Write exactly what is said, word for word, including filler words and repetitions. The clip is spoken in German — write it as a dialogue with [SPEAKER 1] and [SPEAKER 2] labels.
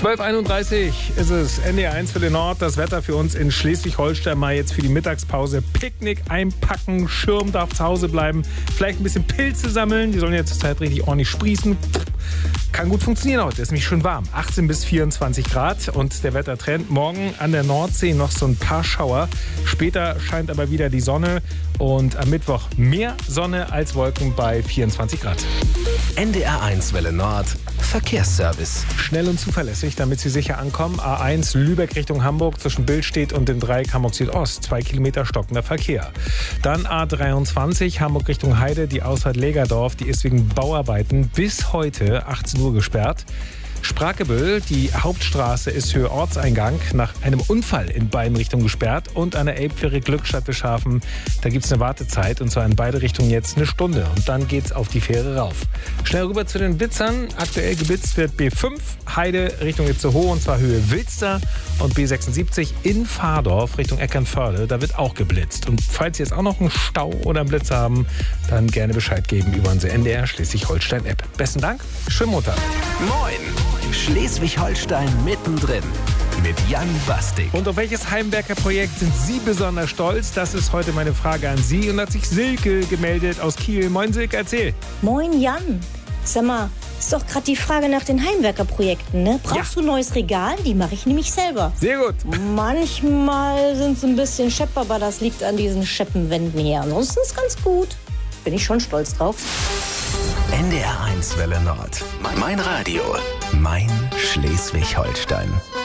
[SPEAKER 1] zwölf Uhr einunddreißig ist es, N D R eins für den Nord. Das Wetter für uns in Schleswig-Holstein mal jetzt für die Mittagspause. Picknick einpacken, Schirm darf zu Hause bleiben. Vielleicht ein bisschen Pilze sammeln, die sollen ja zur Zeit richtig ordentlich sprießen. Kann gut funktionieren heute, ist nämlich schön warm. achtzehn bis vierundzwanzig Grad und der Wettertrend. Morgen an der Nordsee noch so ein paar Schauer. Später scheint aber wieder die Sonne und am Mittwoch mehr Sonne als Wolken bei vierundzwanzig Grad.
[SPEAKER 2] N D R eins Welle Nord, Verkehrsservice.
[SPEAKER 1] Schnell und zuverlässig, damit Sie sicher ankommen. A eins Lübeck Richtung Hamburg zwischen Billstedt und dem Dreieck Hamburg Südost. Zwei Kilometer stockender Verkehr. Dann A dreiundzwanzig Hamburg Richtung Heide, die Ausfahrt Legerdorf. Die ist wegen Bauarbeiten bis heute achtzehn Uhr gesperrt. Sprakebüll, die Hauptstraße ist Höhe Ortseingang, nach einem Unfall in beiden Richtungen gesperrt. Und an der Elbfähre Glückstadt Bischhafen, da gibt es eine Wartezeit und zwar in beide Richtungen jetzt eine Stunde. Und dann geht's auf die Fähre rauf. Schnell rüber zu den Blitzern. Aktuell geblitzt wird B fünf, Heide Richtung Itzehoe und zwar Höhe Wilster und B sechsundsiebzig in Fahrdorf Richtung Eckernförde. Da wird auch geblitzt. Und falls Sie jetzt auch noch einen Stau oder einen Blitz haben, dann gerne Bescheid geben über unsere N D R Schleswig-Holstein-App. Besten Dank, schönen Montag.
[SPEAKER 2] Moin! Schleswig-Holstein mittendrin mit Jan Bastik.
[SPEAKER 1] Und auf welches Heimwerkerprojekt sind Sie besonders stolz? Das ist heute meine Frage an Sie. Und hat sich Silke gemeldet aus Kiel. Moin Silke, erzähl.
[SPEAKER 3] Moin Jan. Sag mal, ist doch gerade die Frage nach den Heimwerkerprojekten, ne? Brauchst
[SPEAKER 1] Ja.
[SPEAKER 3] du ein neues Regal? Die mache ich nämlich selber.
[SPEAKER 1] Sehr gut.
[SPEAKER 3] Manchmal sind es ein bisschen schepp, aber das liegt an diesen Scheppenwänden hier. Ansonsten ist ganz gut. Bin ich schon stolz drauf.
[SPEAKER 2] N D R eins Welle Nord. Mein Radio. Mein Schleswig-Holstein.